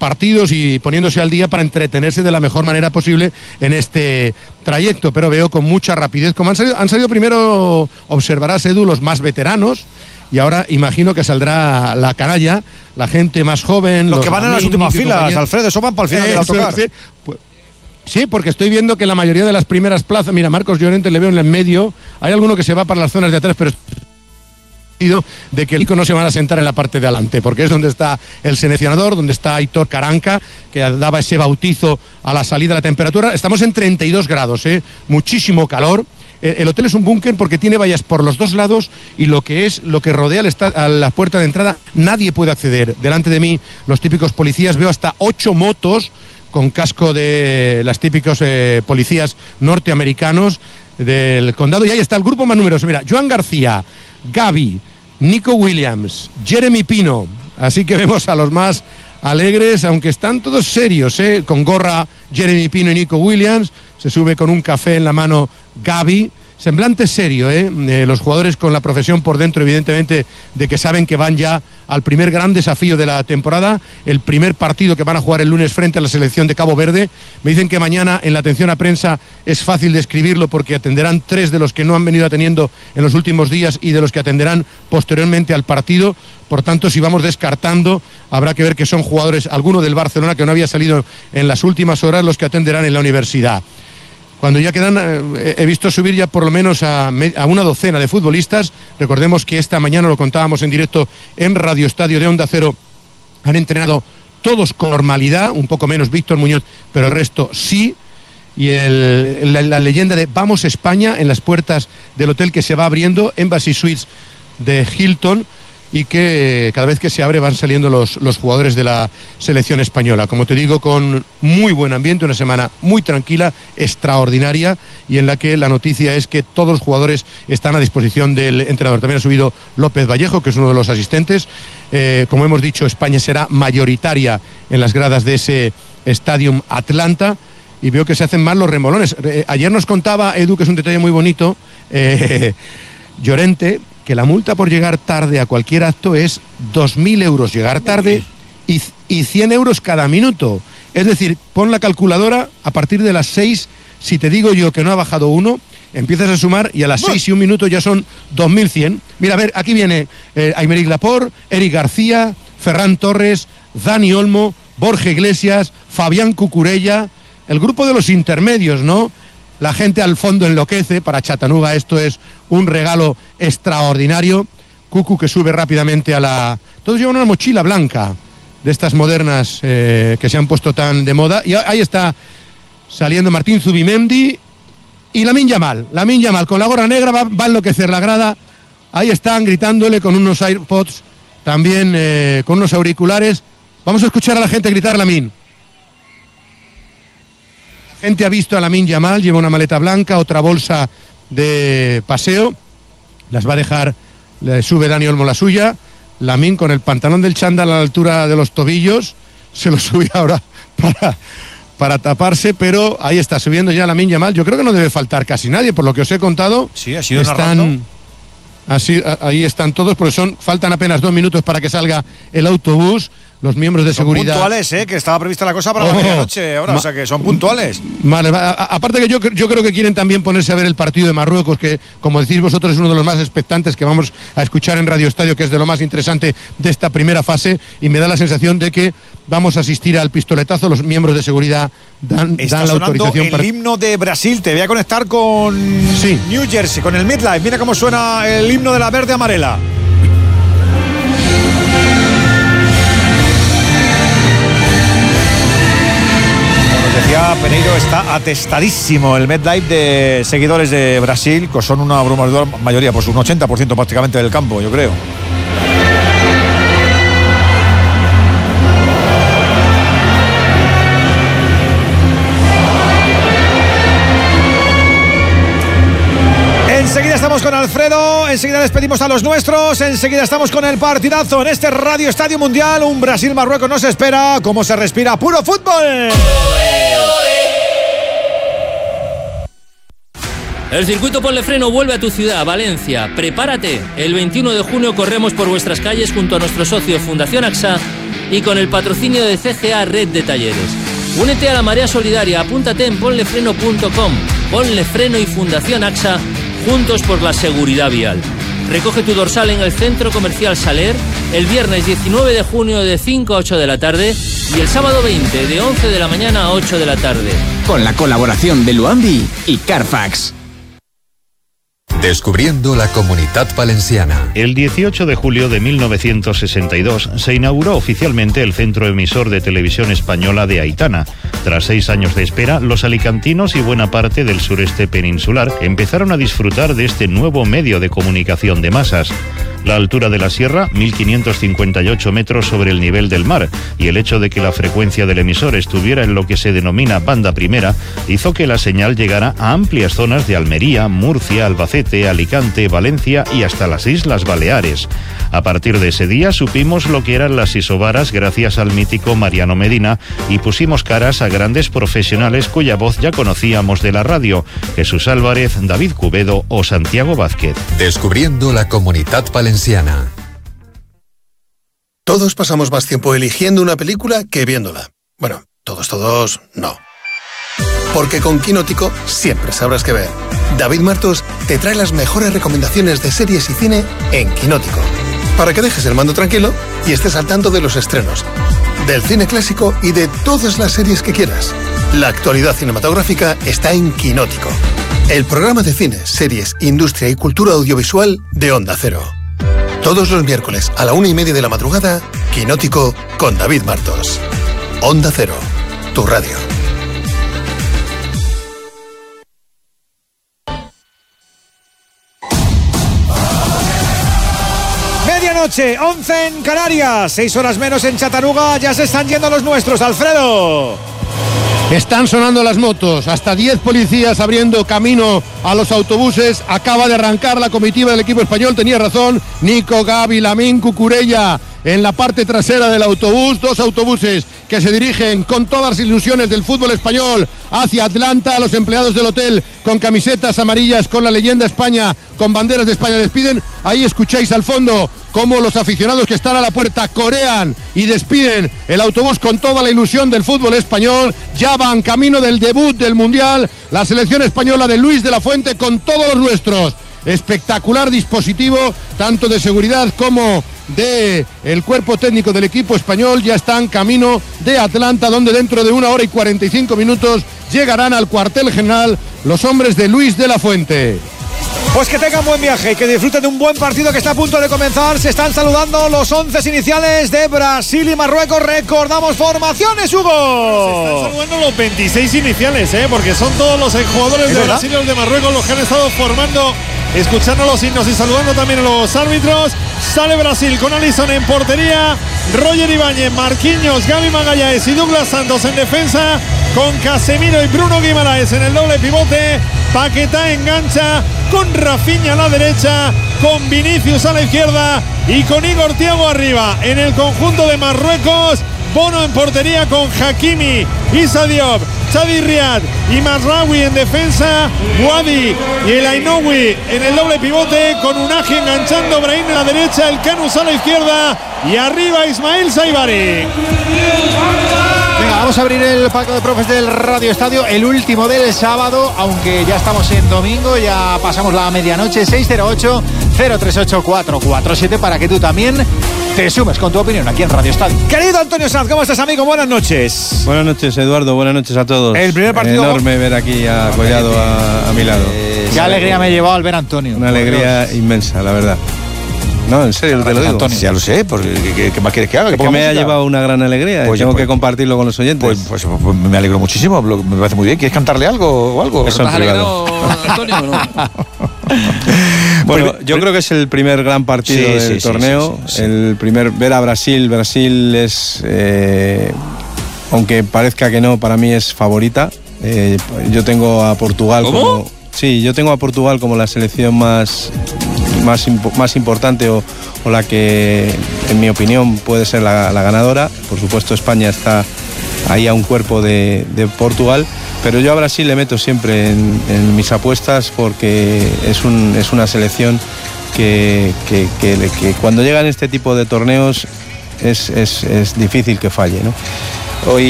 partidos y poniéndose al día para entretenerse de la mejor manera posible en este trayecto, pero veo con mucha rapidez como han salido primero, observarás, Edu, los más veteranos, y ahora imagino que saldrá la canalla, la gente más joven. Los que van en las últimas filas, Alfredo, eso van para el final del autocar. Sí, porque estoy viendo que la mayoría de las primeras plazas, mira, Marcos Llorente le veo en el medio, hay alguno que se va para las zonas de atrás, pero de que el no se van a sentar en la parte de adelante, porque es donde está el seleccionador, donde está Aitor Caranca, que daba ese bautizo a la salida de la temperatura. Estamos en 32 grados, muchísimo calor. El hotel es un búnker porque tiene vallas por los dos lados y lo que rodea a la puerta de entrada, nadie puede acceder. Delante de mí, los típicos policías, veo hasta 8 motos con casco de las típicos policías norteamericanos del condado. Y ahí está el grupo más numeroso. Mira, Joan García, Gavi, Nico Williams, Jeremy Pino. Así que vemos a los más alegres, aunque están todos serios, con gorra Jeremy Pino y Nico Williams. Se sube con un café en la mano Gavi. Semblante serio, los jugadores con la profesión por dentro, evidentemente, de que saben que van ya al primer gran desafío de la temporada, el primer partido que van a jugar el lunes frente a la selección de Cabo Verde. Me dicen que mañana en la atención a prensa es fácil describirlo porque atenderán 3 de los que no han venido atendiendo en los últimos días y de los que atenderán posteriormente al partido. Por tanto, si vamos descartando, habrá que ver que son jugadores, alguno del Barcelona que no había salido en las últimas horas, los que atenderán en la universidad. Cuando ya quedan, he visto subir ya por lo menos a una docena de futbolistas. Recordemos que esta mañana lo contábamos en directo en Radio Estadio de Onda Cero. Han entrenado todos con normalidad, un poco menos Víctor Muñoz, pero el resto sí. Y la leyenda de Vamos España en las puertas del hotel que se va abriendo, Embassy Suites de Hilton, y que cada vez que se abre van saliendo los jugadores de la selección española. Como te digo, con muy buen ambiente, una semana muy tranquila, extraordinaria, y en la que la noticia es que todos los jugadores están a disposición del entrenador. También ha subido López Vallejo, que es uno de los asistentes. Como hemos dicho, España será mayoritaria en las gradas de ese Stadium Atlanta, y veo que se hacen mal los remolones. Ayer nos contaba Edu, que es un detalle muy bonito, Llorente, que la multa por llegar tarde a cualquier acto es 2.000 euros llegar tarde y 100 euros cada minuto. Es decir, pon la calculadora a partir de las 6, si te digo yo que no ha bajado uno, empiezas a sumar y a las 6 y un minuto ya son 2.100. Mira, a ver, aquí viene Aymeric Laporte, Eric García, Ferran Torres, Dani Olmo, Borja Iglesias, Fabián Cucurella, el grupo de los intermedios, ¿no? La gente al fondo enloquece. Para Chattanooga esto es un regalo extraordinario. Cucu, que sube rápidamente a la... Todos llevan una mochila blanca de estas modernas que se han puesto tan de moda. Y ahí está saliendo Martín Zubimendi y Lamine Yamal. Lamine Yamal con la gorra negra va a enloquecer la grada. Ahí están gritándole con unos AirPods, también con unos auriculares. Vamos a escuchar a la gente gritar Lamine. Gente ha visto a Lamine Yamal, lleva una maleta blanca, otra bolsa de paseo, las va a dejar, le sube Dani Olmo la suya, Lamine con el pantalón del chándal a la altura de los tobillos, se lo sube ahora para taparse, pero ahí está subiendo ya Lamine Yamal. Yo creo que no debe faltar casi nadie, por lo que os he contado. Sí, ha sido narrando. Ahí están todos, porque faltan apenas 2 minutos para que salga el autobús. Los miembros de seguridad. Son puntuales, que estaba prevista la cosa para la medianoche ahora, o sea que son puntuales. Vale, aparte que yo creo que quieren también ponerse a ver el partido de Marruecos, que como decís vosotros es uno de los más expectantes que vamos a escuchar en Radio Estadio, que es de lo más interesante de esta primera fase, y me da la sensación de que vamos a asistir al pistoletazo. Los miembros de seguridad dan la autorización para... el himno de Brasil. Te voy a conectar con New Jersey, con el MetLife. Mira cómo suena el himno de la verde amarela. Decía Pereiro, está atestadísimo el MetLife de seguidores de Brasil, que son una abrumadora mayoría, pues un 80% prácticamente del campo, yo creo. Enseguida estamos con Alfredo, enseguida despedimos a los nuestros, enseguida estamos con el partidazo en este Radio Estadio Mundial. Un Brasil-Marruecos nos espera. ¿Cómo se respira? ¡Puro fútbol! El circuito Ponle Freno vuelve a tu ciudad, Valencia. Prepárate. El 21 de junio corremos por vuestras calles junto a nuestro socio Fundación AXA y con el patrocinio de CGA Red de Talleres. Únete a la marea solidaria, apúntate en ponlefreno.com. Ponle Freno y Fundación AXA, juntos por la seguridad vial. Recoge tu dorsal en el Centro Comercial Saler el viernes 19 de junio de 5 a 8 de la tarde y el sábado 20 de 11 de la mañana a 8 de la tarde. Con la colaboración de Luambi y Carfax. Descubriendo la Comunitat Valenciana. El 18 de julio de 1962 se inauguró oficialmente el centro emisor de televisión española de Aitana. Tras 6 años de espera, los alicantinos y buena parte del sureste peninsular empezaron a disfrutar de este nuevo medio de comunicación de masas. La altura de la sierra, 1.558 metros sobre el nivel del mar, y el hecho de que la frecuencia del emisor estuviera en lo que se denomina banda primera, hizo que la señal llegara a amplias zonas de Almería, Murcia, Albacete, Alicante, Valencia y hasta las Islas Baleares. A partir de ese día supimos lo que eran las isobaras gracias al mítico Mariano Medina y pusimos caras a grandes profesionales cuya voz ya conocíamos de la radio, Jesús Álvarez, David Cubedo o Santiago Vázquez. Descubriendo la Comunitat Valenciana. Todos pasamos más tiempo eligiendo una película que viéndola. Bueno, todos, no. Porque con Quinótico siempre sabrás qué ver. David Martos te trae las mejores recomendaciones de series y cine en Quinótico, para que dejes el mando tranquilo y estés al tanto de los estrenos, del cine clásico y de todas las series que quieras. La actualidad cinematográfica está en Quinótico, el programa de cine, series, industria y cultura audiovisual de Onda Cero. Todos los miércoles a la 1:30 de la madrugada, Quinótico con David Martos. Onda Cero, tu radio. Medianoche, 11 en Canarias, 6 horas menos en Chattanooga, ya se están yendo los nuestros, Alfredo. Están sonando las motos, hasta 10 policías abriendo camino a los autobuses. Acaba de arrancar la comitiva del equipo español, tenía razón Nico, Gavi, Lamín, Cucurella en la parte trasera del autobús. 2 autobuses que se dirigen con todas las ilusiones del fútbol español hacia Atlanta. Los empleados del hotel con camisetas amarillas con la leyenda España, con banderas de España despiden. Ahí escucháis al fondo cómo los aficionados que están a la puerta corean y despiden el autobús con toda la ilusión del fútbol español. Ya van camino del debut del Mundial la selección española de Luis de la Fuente con todos los nuestros. Espectacular dispositivo, tanto de seguridad como de el cuerpo técnico del equipo español. Ya están camino de Atlanta, donde dentro de 1 hora y 45 minutos llegarán al cuartel general los hombres de Luis de la Fuente. Pues que tengan buen viaje, que disfruten de un buen partido que está a punto de comenzar. Se están saludando los 11 iniciales de Brasil y Marruecos. Recordamos formaciones, Hugo. Se están saludando los 26 iniciales, porque son todos los jugadores de Brasil y los de Marruecos los que han estado formando, escuchando los himnos y saludando también a los árbitros. Sale Brasil con Alisson en portería, Roger Ibáñez, Marquinhos, Gavi Magalhães y Douglas Santos en defensa, con Casemiro y Bruno Guimaraes en el doble pivote. Paquetá engancha con Rafinha a la derecha, con Vinicius a la izquierda y con Igor Thiago arriba. En el conjunto de Marruecos, Bono en portería con Hakimi, Issa Diop, Chadi Riad y Mazraoui en defensa, Wadi y el Ainoui en el doble pivote, con Unagi enganchando, Brahim a la derecha, el Canus a la izquierda y arriba Ismail Saibari. Venga, vamos a abrir el pacto de profes del Radio Estadio, el último del sábado, aunque ya estamos en domingo, ya pasamos la medianoche. 608-038-447 para que tú también te sumes con tu opinión aquí en Radio Estadio. Querido Antonio Sanz, ¿cómo estás, amigo? Buenas noches. Buenas noches, Eduardo, buenas noches a todos. El primer partido. Enorme ver aquí a Collado a mi lado. Qué alegría me ha llevado al ver a Antonio. Una alegría inmensa, la verdad. No, en serio, te lo digo. Antonio. Ya lo sé, porque ¿qué más quieres que haga? Porque me ha llevado una gran alegría, pues tengo que compartirlo con los oyentes. Pues me alegro muchísimo, me parece muy bien. ¿Quieres cantarle algo o algo? Eso en privado. Antonio, ¿no? Bueno, yo creo que es el primer gran partido del torneo. Sí. El primer, ver a Brasil. Brasil es, aunque parezca que no, para mí es favorita. Yo tengo a Portugal yo tengo a Portugal como la selección más importante o la que, en mi opinión, puede ser la ganadora. Por supuesto, España está ahí a un cuerpo de Portugal, Pero yo a Brasil le meto siempre en mis apuestas porque es una selección que cuando llegan este tipo de torneos es difícil que falle, ¿no? Hoy